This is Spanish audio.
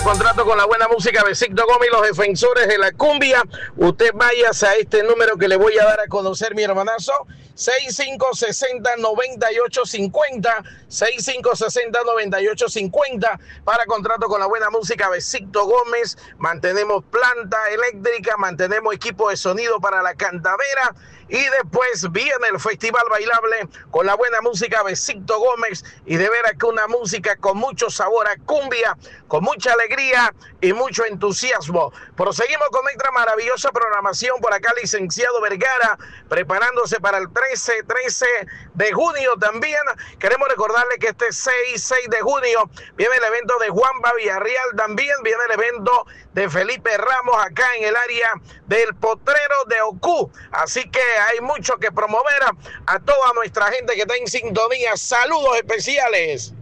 contrato con la buena música de Sixto Gómez y los defensores de la cumbia. Usted váyase a este número que le voy a dar a conocer, mi hermanazo. 6560-9850, 6560-9850 para contrato con la buena música de Sixto Gómez. Mantenemos planta eléctrica, mantenemos equipo de sonido para la cantadera y después viene el festival bailable con la buena música de Sixto Gómez y de veras que una música con mucho sabor a cumbia, con mucha alegría y mucho entusiasmo. Proseguimos con nuestra maravillosa programación por acá, licenciado Vergara, preparándose para el 13 de junio también. Queremos recordarle que este 6 de junio viene el evento de Juanpa Villarreal, también viene el evento de Felipe Ramos acá en el área del Potrero de Ocú. Así que hay mucho que promover a toda nuestra gente que está en sintonía. Saludos especiales.